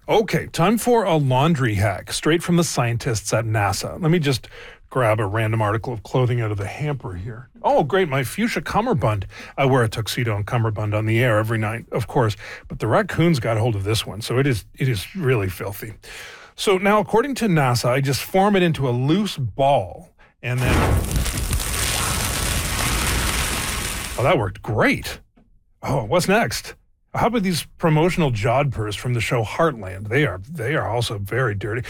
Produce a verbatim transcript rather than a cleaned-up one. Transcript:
Okay, time for a laundry hack straight from the scientists at NASA. Let me just grab a random article of clothing out of the hamper here. Oh, great, my fuchsia cummerbund. I wear a tuxedo and cummerbund on the air every night, of course, but the raccoons got hold of this one, so it is it is really filthy. So now, according to NASA, I just form it into a loose ball, and then... Oh, that worked great. Oh, what's next? How about these promotional jodhpurs from the show Heartland? They are they are also very dirty.